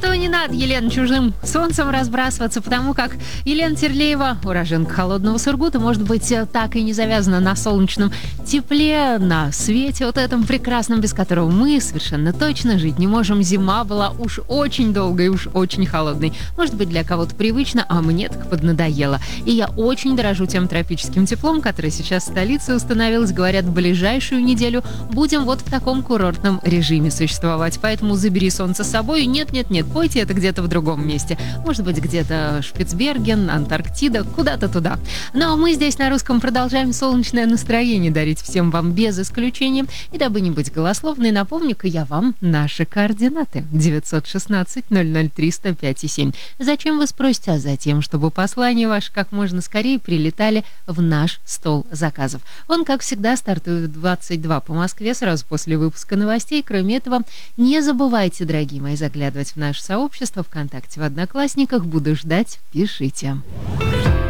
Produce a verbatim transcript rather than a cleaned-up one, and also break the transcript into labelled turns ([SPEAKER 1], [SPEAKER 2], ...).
[SPEAKER 1] этого не надо, Елена, чужим солнцем разбрасываться, потому как Елена Терлеева, уроженка холодного Сургута, может быть, так и не завязана на солнечном тепле, на свете вот этом прекрасном, без которого мы совершенно точно жить не можем. Зима была уж очень долгой, уж очень холодной. Может быть, для кого-то привычно, а мне так поднадоело. И я очень дорожу тем тропическим теплом, которое сейчас в столице установилось. Говорят, в ближайшую неделю будем вот в таком курортном режиме существовать. Поэтому забери солнце с собой. Нет-нет-нет, пойте это где-то в другом месте. Может быть, где-то Шпицберген, Антарктида, куда-то туда. Ну а мы здесь на русском продолжаем солнечное настроение дарить всем вам без исключения. И дабы не быть голословной, напомню-ка я вам наши координаты. девятьсот шестнадцать ноль ноль три сто пять семь. Зачем, вы спросите? А затем, чтобы послания ваши как можно скорее прилетали в наш стол заказов. Он, как всегда, стартует в двадцать два по Москве, сразу после выпуска новостей. Кроме этого, не забывайте, дорогие мои, заглядывать в наше сообщество ВКонтакте, в Одноклассниках. Буду ждать, пишите.